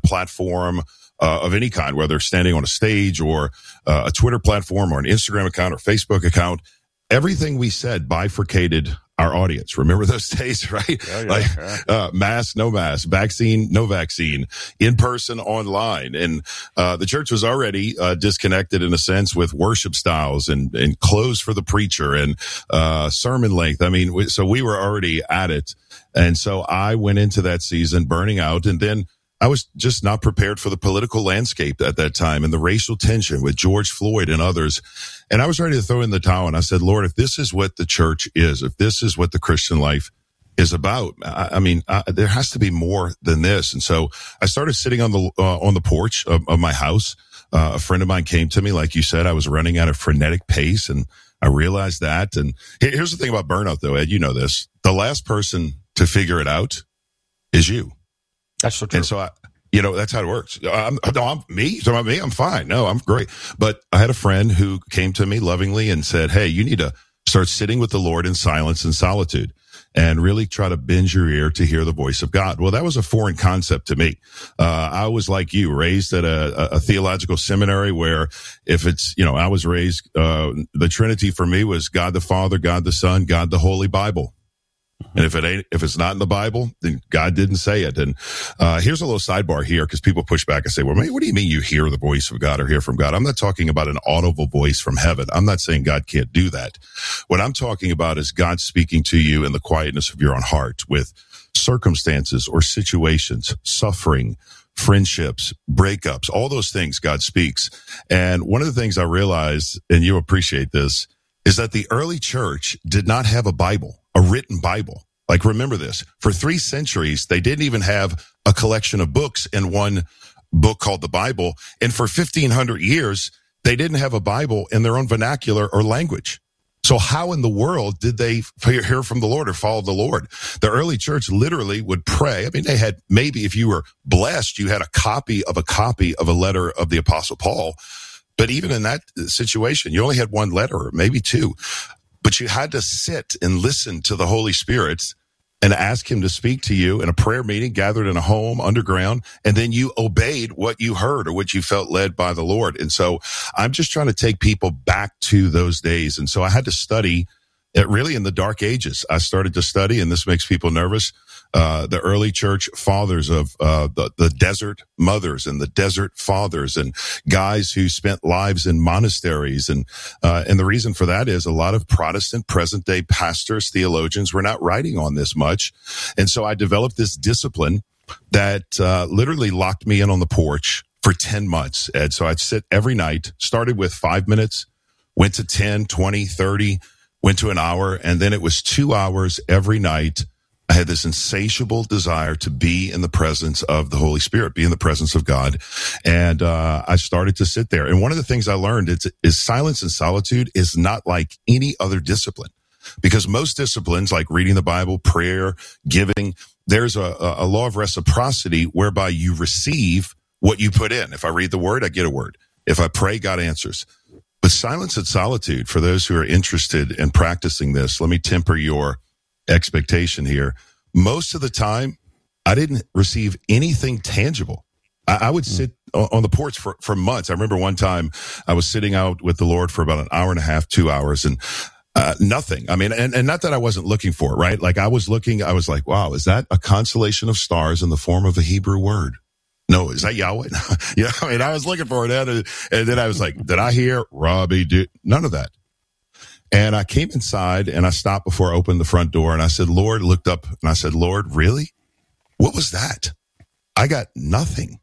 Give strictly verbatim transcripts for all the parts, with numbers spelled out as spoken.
platform uh, of any kind, whether standing on a stage or uh, a Twitter platform or an Instagram account or Facebook account, everything we said bifurcated our audience. Remember those days, right? Yeah, yeah, like yeah. Uh, mask, no mask, vaccine, no vaccine, in person, online. And uh, the church was already uh, disconnected in a sense with worship styles and, and clothes for the preacher and uh, sermon length. I mean, we, so we were already at it. And so I went into that season burning out. And then I was just not prepared for the political landscape at that time and the racial tension with George Floyd and others. And I was ready to throw in the towel. And I said, Lord, if this is what the church is, if this is what the Christian life is about, I, I mean, I, there has to be more than this. And so I started sitting on the uh, on the porch of, of my house. Uh, a friend of mine came to me, like you said, I was running at a frenetic pace, and I realized that. And here's the thing about burnout, though, Ed, you know this: the last person to figure it out is you. That's so true. And so I, you know, that's how it works. I'm, no, I'm me. So about me, I'm fine. No, I'm great. But I had a friend who came to me lovingly and said, hey, you need to start sitting with the Lord in silence and solitude and really try to bend your ear to hear the voice of God. Well, that was a foreign concept to me. Uh, I was like you, raised at a, a theological seminary where if it's, you know, I was raised, uh, the Trinity for me was God the Father, God the Son, God the Holy Bible. And if it ain't, if it's not in the Bible, then God didn't say it. And uh here's a little sidebar here, because people push back and say, well, man, what do you mean you hear the voice of God or hear from God? I'm not talking about an audible voice from heaven. I'm not saying God can't do that. What I'm talking about is God speaking to you in the quietness of your own heart with circumstances or situations, suffering, friendships, breakups, all those things God speaks. And one of the things I realized, and you appreciate this, is that the early church did not have a Bible, a written Bible. Like, remember this, for three centuries, they didn't even have a collection of books in one book called the Bible. And for fifteen hundred years, they didn't have a Bible in their own vernacular or language. So how in the world did they hear from the Lord or follow the Lord? The early church literally would pray. I mean, they had, maybe if you were blessed, you had a copy of a copy of a letter of the Apostle Paul. But even in that situation, you only had one letter or maybe two. But you had to sit and listen to the Holy Spirit and ask him to speak to you in a prayer meeting gathered in a home underground. And then you obeyed what you heard or what you felt led by the Lord. And so I'm just trying to take people back to those days. And so I had to study it really in the dark ages. I started to study, and this makes people nervous, uh, the early church fathers of uh, the, the desert mothers and the desert fathers and guys who spent lives in monasteries. And uh, and the reason for that is a lot of Protestant present-day pastors, theologians were not writing on this much. And so I developed this discipline that uh, literally locked me in on the porch for ten months, Ed. So I'd sit every night, started with five minutes, went to ten, twenty, thirty, went to an hour, and then it was two hours every night. I had this insatiable desire to be in the presence of the Holy Spirit, be in the presence of God. And uh I started to sit there. And one of the things I learned is, is silence and solitude is not like any other discipline. Because most disciplines, like reading the Bible, prayer, giving, there's a, a law of reciprocity whereby you receive what you put in. If I read the word, I get a word. If I pray, God answers. But silence and solitude, for those who are interested in practicing this, let me temper your expectation here. Most of the time, I didn't receive anything tangible. I, I would sit on the porch for, for months. I remember one time I was sitting out with the Lord for about an hour and a half, two hours, and uh, nothing. I mean, and, and not that I wasn't looking for it, right? Like I was looking, I was like, wow, is that a constellation of stars in the form of a Hebrew word? No, is that Yahweh? Yeah, I mean, I was looking for it, and, and then I was like, did I hear Robbie do? None of that. And I came inside, and I stopped before I opened the front door, and I said, Lord, looked up, and I said, Lord, really? What was that? I got nothing.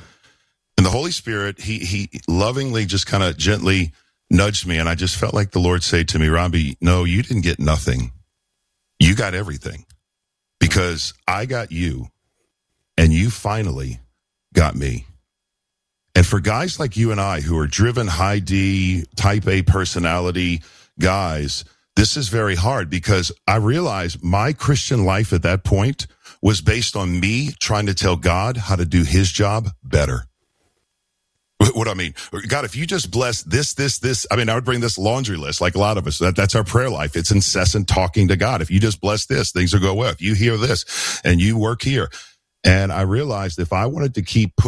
And the Holy Spirit, he he lovingly just kind of gently nudged me, and I just felt like the Lord say to me, Robbie, no, you didn't get nothing. You got everything, because I got you, and you finally got me. And for guys like you and I who are driven, high D, type A personality guys, this is very hard, because I realized my Christian life at that point was based on me trying to tell God how to do his job better. What I mean, God, if you just bless this, this, this, I mean, I would bring this laundry list like a lot of us. That, that's our prayer life. It's incessant talking to God. If you just bless this, things will go well. If you hear this and you work here. And I realized if I wanted to keep